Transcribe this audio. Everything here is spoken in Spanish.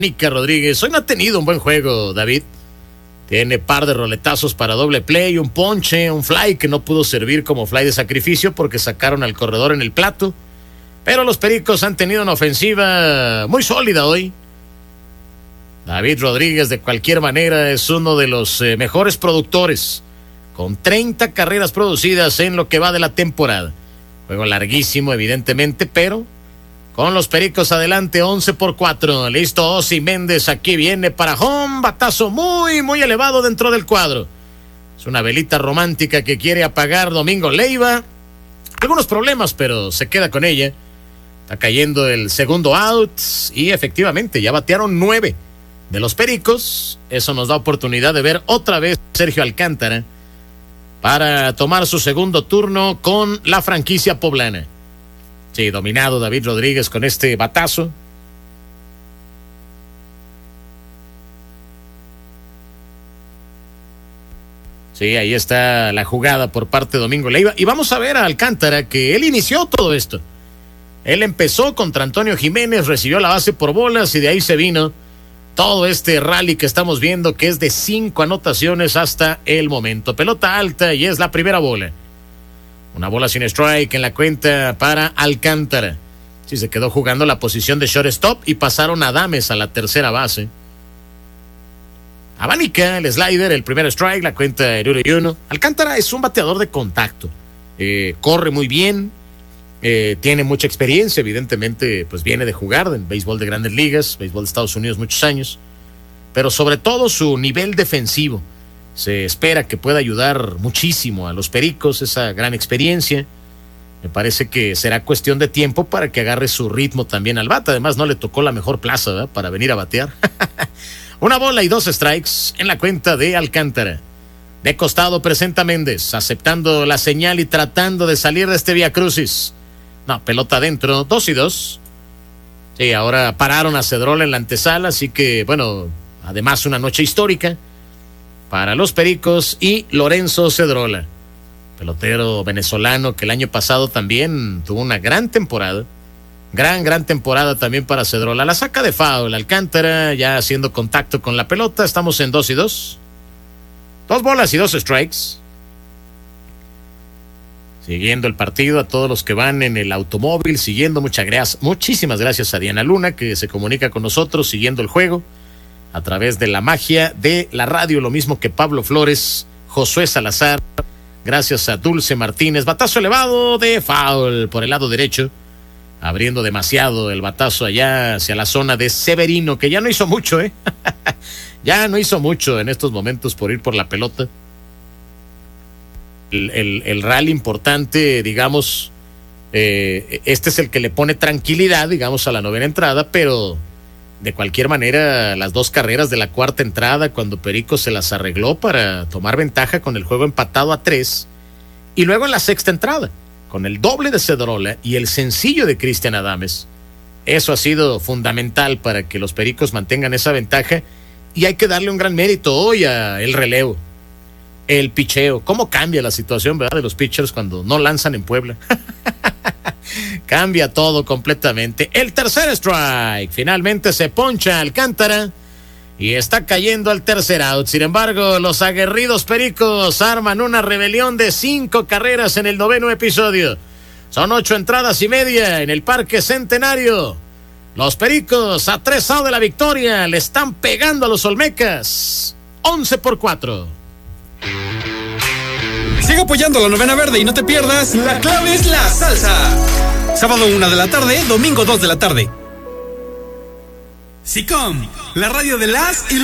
Nica Rodríguez. Hoy no ha tenido un buen juego, David. Tiene par de roletazos para doble play, un ponche, un fly que no pudo servir como fly de sacrificio porque sacaron al corredor en el plato. Pero los Pericos han tenido una ofensiva muy sólida hoy. David Rodríguez, de cualquier manera, es uno de los mejores productores, con 30 carreras producidas en lo que va de la temporada. Juego larguísimo, evidentemente, pero con los Pericos adelante, 11-4. Listo, Ozzy Méndez, aquí viene para home. Batazo muy, muy elevado dentro del cuadro. Es una velita romántica que quiere apagar Domingo Leiva. Algunos problemas, pero se queda con ella. Está cayendo el segundo out y efectivamente ya batearon 9 de los Pericos. Eso nos da oportunidad de ver otra vez a Sergio Alcántara para tomar su segundo turno con la franquicia poblana. Sí, dominado David Rodríguez con este batazo. Sí, ahí está la jugada por parte de Domingo Leiva. Y vamos a ver a Alcántara, que él inició todo esto. Él empezó contra Antonio Jiménez, recibió la base por bolas y de ahí se vino todo este rally que estamos viendo, que es de 5 anotaciones hasta el momento. Pelota alta y es la primera bola. Una bola sin strike en la cuenta para Alcántara. Sí, se quedó jugando la posición de shortstop y pasaron a Adames a la tercera base. Abanica el slider, el primer strike, la cuenta de 1-1. Alcántara es un bateador de contacto. Corre muy bien. Tiene mucha experiencia, evidentemente, pues viene de jugar en béisbol de Grandes Ligas, béisbol de Estados Unidos muchos años. Pero sobre todo su nivel defensivo. Se espera que pueda ayudar muchísimo a los Pericos, esa gran experiencia. Me parece que será cuestión de tiempo para que agarre su ritmo también al bate. Además, no le tocó la mejor plaza, ¿verdad?, para venir a batear. Una bola y 2 strikes en la cuenta de Alcántara. De costado presenta Méndez, aceptando la señal y tratando de salir de este viacrucis. No, pelota adentro, 2-2. Sí, ahora pararon a Cedrola en la antesala, así que, bueno, además una noche histórica para los Pericos y Lorenzo Cedrola, pelotero venezolano que el año pasado también tuvo una gran temporada. Gran temporada también para Cedrola. La saca de foul Alcántara, ya haciendo contacto con la pelota. Estamos en 2-2. 2 bolas y 2 strikes. Siguiendo el partido a todos los que van en el automóvil, siguiendo, muchísimas gracias a Diana Luna, que se comunica con nosotros, siguiendo el juego a través de la magia de la radio, lo mismo que Pablo Flores, Josué Salazar, gracias a Dulce Martínez. Batazo elevado de foul por el lado derecho, abriendo demasiado el batazo allá hacia la zona de Severino, que ya no hizo mucho, ya no hizo mucho en estos momentos por ir por la pelota. El rally importante, digamos, este es el que le pone tranquilidad, digamos, a la novena entrada, pero de cualquier manera, las 2 carreras de la cuarta entrada, cuando Perico se las arregló para tomar ventaja con el juego empatado a 3, y luego en la sexta entrada, con el doble de Cedrola y el sencillo de Cristian Adames, eso ha sido fundamental para que los Pericos mantengan esa ventaja, y hay que darle un gran mérito hoy a el relevo, el picheo. Cómo cambia la situación, ¿verdad?, de los pitchers cuando no lanzan en Puebla. Cambia todo completamente. El tercer strike. Finalmente se poncha Alcántara y está cayendo al tercer out. Sin embargo, los aguerridos Pericos arman una rebelión de 5 carreras en el 9º episodio. Son 8 entradas y media en el Parque Centenario. Los Pericos, a 3 outs de la victoria, le están pegando a los Olmecas. 11-4. Sigue apoyando la Novena Verde y no te pierdas La Clave es la Salsa. Sábado 1 de la tarde, domingo 2 de la tarde. SICOM, la radio de las y